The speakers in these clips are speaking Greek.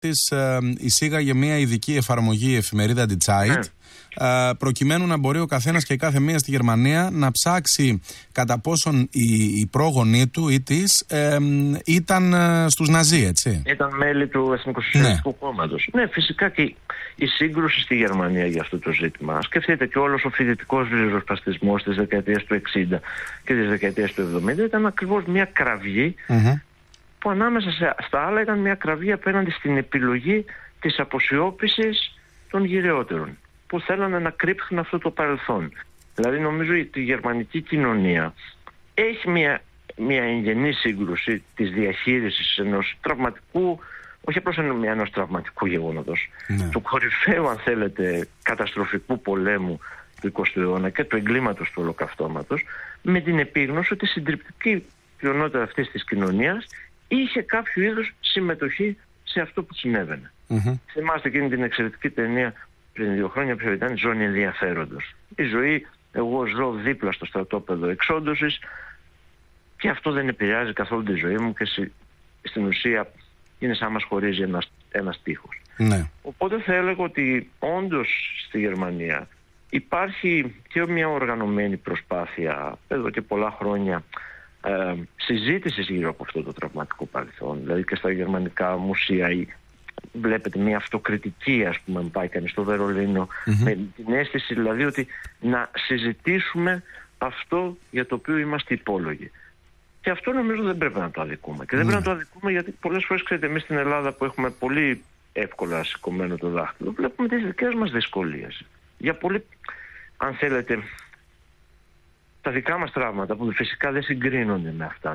της εισήγαγε μια ειδική εφαρμογή, η εφημερίδα Die Zeit, προκειμένου να μπορεί ο καθένας και κάθε μία στη Γερμανία να ψάξει κατά πόσον οι πρόγονοί του ή της ήταν στους Ναζί, έτσι. Ήταν μέλη του Εθνικοσοσιαλιστικού Κόμματος. Ναι, φυσικά και η σύγκρουση στη Γερμανία για αυτό το ζήτημα. Σκεφτείτε και όλος ο φοιτητικός ριζοσπαστισμός της δεκαετίας του 60 και της δεκαετίας του 70 ήταν ακριβώς μια κραυγή που ανάμεσα στα άλλα ήταν μια κραυγή απέναντι στην επιλογή της αποσιώπησης των γυρεότερων, που θέλανε να κρύψουν αυτό το παρελθόν. Δηλαδή νομίζω ότι η γερμανική κοινωνία έχει μια εγγενή σύγκρουση της διαχείρισης ενός τραυματικού, όχι απλώς ενός τραυματικού γεγονότος, του κορυφαίου, αν θέλετε, καταστροφικού πολέμου του 20ου αιώνα και του εγκλήματος του Ολοκαυτώματος, με την επίγνωση ότι η συντριπτική πλειονότητα αυτής της κοινωνίας είχε κάποιο είδους συμμετοχή σε αυτό που συνέβαινε. Θυμάστε εκείνη την εξαιρετική ταινία πριν 2 χρόνια που ήταν «Ζώνη ενδιαφέροντος». Η ζωή, εγώ ζω δίπλα στο στρατόπεδο εξόντωσης και αυτό δεν επηρεάζει καθόλου τη ζωή μου και στην ουσία είναι σαν μας χωρίζει ένας τείχος. Οπότε θα έλεγα ότι όντως στη Γερμανία υπάρχει και μια οργανωμένη προσπάθεια εδώ και πολλά χρόνια συζήτησης γύρω από αυτό το τραυματικό παρελθόν. Δηλαδή και στα γερμανικά μουσεία βλέπετε μια αυτοκριτική, ας πούμε, πάει κανείς στο Βερολίνο, με την αίσθηση δηλαδή ότι να συζητήσουμε αυτό για το οποίο είμαστε υπόλογοι. Και αυτό νομίζω δεν πρέπει να το αδικούμε. Και δεν πρέπει να το αδικούμε γιατί πολλές φορές, ξέρετε, εμείς στην Ελλάδα που έχουμε πολύ εύκολα σηκωμένο το δάχτυλο, βλέπουμε τις δικές μας δυσκολίες. Για πολύ, αν θέλετε, τα δικά μας τραύματα που φυσικά δεν συγκρίνονται με αυτά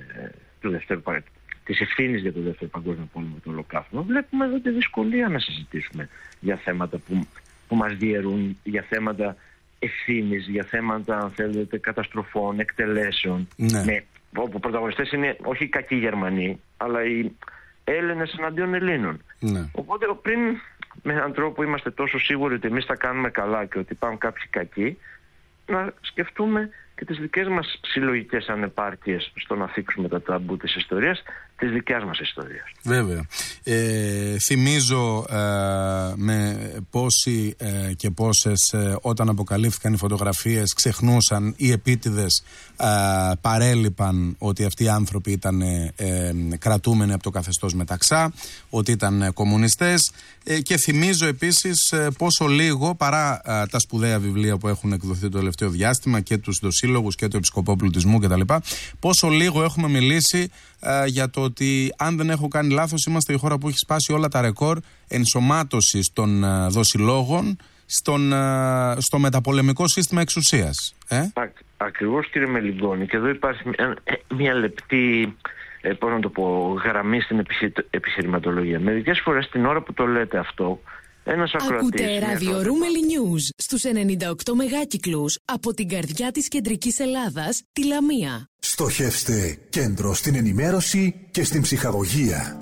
της ευθύνης για το Δεύτερο Παγκόσμιο Πόλεμο, το Ολοκαύτωμα, βλέπουμε εδώ τη δυσκολία να συζητήσουμε για θέματα που μας διαιρούν, για θέματα ευθύνης, για θέματα, αν θέλετε, καταστροφών, εκτελέσεων, όπου πρωταγωνιστές είναι όχι οι κακοί Γερμανοί, αλλά οι Έλληνες εναντίον Ελλήνων. Οπότε πριν με έναν τρόπο είμαστε τόσο σίγουροι ότι εμείς θα κάνουμε καλά και ότι υπάρχουν κάποιοι κακοί, να σκεφτούμε και τις δικές μας συλλογικές ανεπάρκειες στο να θίξουμε τα ταμπού της ιστορίας, της δικιάς μας ιστορίας. Βέβαια. Θυμίζω με πόσοι και πόσες όταν αποκαλύφθηκαν οι φωτογραφίες ξεχνούσαν ή επίτηδες παρέλειπαν ότι αυτοί οι άνθρωποι ήταν κρατούμενοι από το καθεστώς Μεταξά, ότι ήταν κομμουνιστές, και θυμίζω επίσης πόσο λίγο, παρά τα σπουδαία βιβλία που έχουν εκδοθεί το τελευταίο διάστημα και τους δοσύλλογους και το επισκοπό πλουτισμού κτλ., πόσο λίγο έχουμε μιλήσει για το ότι, αν δεν έχω κάνει λάθος, είμαστε η χώρα που έχει σπάσει όλα τα ρεκόρ ενσωμάτωσης των δοσυλλόγων στο μεταπολεμικό σύστημα εξουσίας. Ακριβώς, κύριε Μελιγκόνη, και εδώ υπάρχει μια λεπτή, πώς να το πω, γραμμή στην επιχειρηματολογία. Μερικές φορές την ώρα που το λέτε αυτό, ένας ακροατής... Ακούτε ραδιορούμελη News στους 98 μεγάκυκλους από την καρδιά της κεντρικής Ελλάδας, τη Λαμία. Στοχεύστε κέντρο στην ενημέρωση και στην ψυχαγωγία.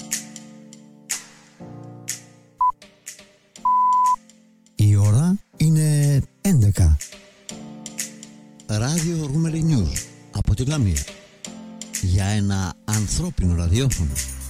Η ώρα είναι 11. Ραδιορούμελη News από τη Λαμία. Για ένα ανθρώπινο ραδιόφωνο.